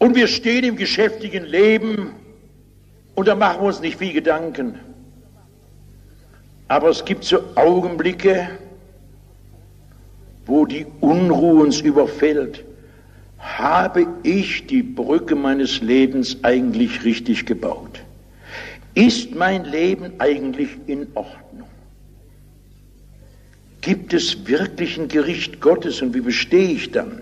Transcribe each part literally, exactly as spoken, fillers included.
Und wir stehen im geschäftigen Leben und da machen wir uns nicht viel Gedanken. Aber es gibt so Augenblicke, wo die Unruhe uns überfällt. Habe ich die Brücke meines Lebens eigentlich richtig gebaut? Ist mein Leben eigentlich in Ordnung? Gibt es wirklich ein Gericht Gottes und wie bestehe ich dann?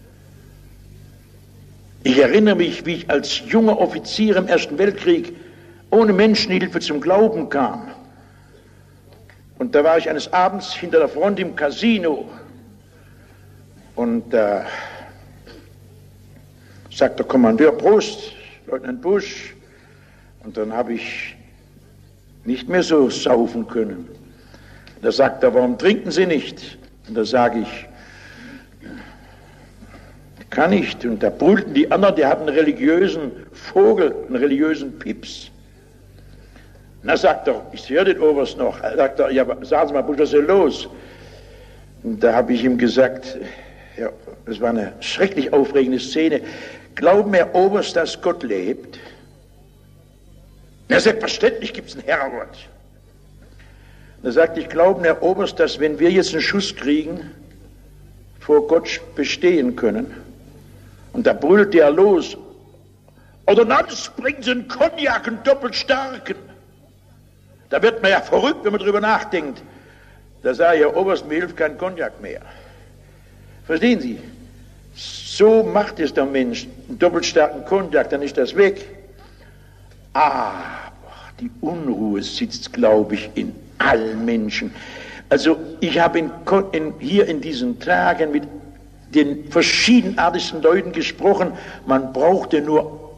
Ich erinnere mich, wie ich als junger Offizier im Ersten Weltkrieg ohne Menschenhilfe zum Glauben kam. Und da war ich eines Abends hinter der Front im Casino und da äh, sagt der Kommandeur: Prost, Leutnant Busch. Und dann habe ich nicht mehr so saufen können. Da sagt er: Warum trinken Sie nicht? Und da sage ich: Kann nicht. Und da brüllten die anderen, die hatten einen religiösen Vogel, einen religiösen Pips. Und da sagt er: Ich höre den Oberst noch. Da sagt er: Ja, sagen Sie mal, Busch, was ist denn los? Und da habe ich ihm gesagt, ja, das war eine schrecklich aufregende Szene: Glauben Herr Oberst, dass Gott lebt? Ja, selbstverständlich gibt es einen Herrgott. Da sagte ich: Glauben Herr Oberst, dass wenn wir jetzt einen Schuss kriegen, vor Gott bestehen können? Und da brüllte er los: Oder sonst bringen Sie einen Cognac, einen doppelt starken. Da wird man ja verrückt, wenn man drüber nachdenkt. Da sage ich: Herr Oberst, mir hilft kein Cognac mehr. Verstehen Sie? So macht es der Mensch. Einen doppelt starken Cognac, dann ist das weg. Aber die Unruhe sitzt, glaube ich, in allen Menschen. Also ich habe in, in, hier in diesen Tagen mit den verschiedenartigsten Leuten gesprochen. Man brauchte nur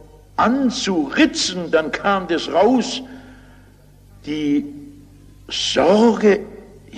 anzuritzen, dann kam das raus. Die Sorge